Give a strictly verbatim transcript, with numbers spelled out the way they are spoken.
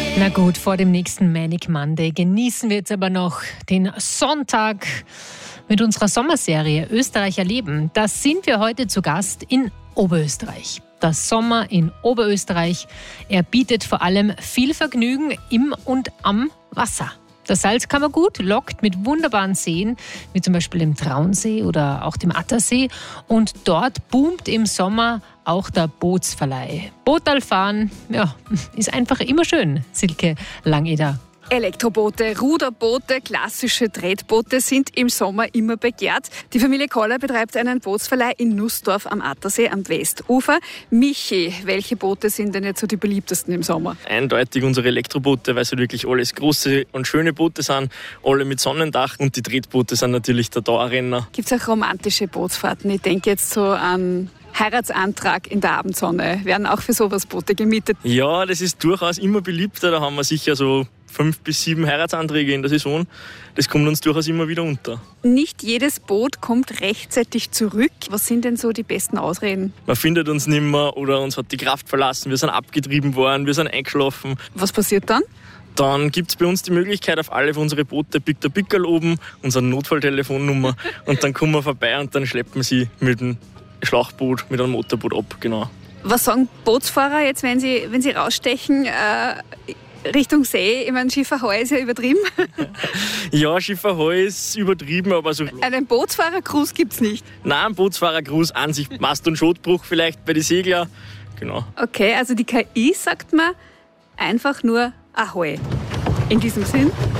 Na gut, vor dem nächsten Manic Monday genießen wir jetzt aber noch den Sonntag mit unserer Sommerserie Österreich erleben. Da sind wir heute zu Gast in Oberösterreich. Der Sommer in Oberösterreich, er bietet vor allem viel Vergnügen im und am Wasser. Der Salzkammergut lockt mit wunderbaren Seen, wie zum Beispiel dem Traunsee oder auch dem Attersee. Und dort boomt im Sommer auch der Bootsverleih. Bootal fahren, ja, ist einfach immer schön, Silke Langeder. Elektroboote, Ruderboote, klassische Tretboote sind im Sommer immer begehrt. Die Familie Koller betreibt einen Bootsverleih in Nussdorf am Attersee am Westufer. Michi, welche Boote sind denn jetzt so die beliebtesten im Sommer? Eindeutig unsere Elektroboote, weil sie wirklich alles große und schöne Boote sind, alle mit Sonnendach, und die Tretboote sind natürlich der Dauerrenner. Gibt es auch romantische Bootsfahrten? Ich denke jetzt so an Heiratsantrag in der Abendsonne. Werden auch für sowas Boote gemietet? Ja, das ist durchaus immer beliebter. Da haben wir sicher so fünf bis sieben Heiratsanträge in der Saison. Das kommt uns durchaus immer wieder unter. Nicht jedes Boot kommt rechtzeitig zurück. Was sind denn so die besten Ausreden? Man findet uns nicht mehr oder uns hat die Kraft verlassen, wir sind abgetrieben worden, wir sind eingeschlafen. Was passiert dann? Dann gibt es bei uns die Möglichkeit, auf alle unsere Boote biegt der Pickerl oben, unsere Notfalltelefonnummer, und dann kommen wir vorbei und dann schleppen sie mit dem Schlauchboot, mit einem Motorboot ab, genau. Was sagen Bootsfahrer jetzt, wenn sie, wenn sie rausstechen, äh, Richtung See? Ich meine, Schifferheu ist ja übertrieben. Ja, Schifferheu ist übertrieben, aber so... Einen Bootsfahrer-Cruise gibt es nicht? Nein, einen Bootsfahrer-Cruise an sich, Mast- und Schotbruch vielleicht bei den Segler, genau. Okay, also die K I sagt mir einfach nur Ahoi. In diesem Sinn...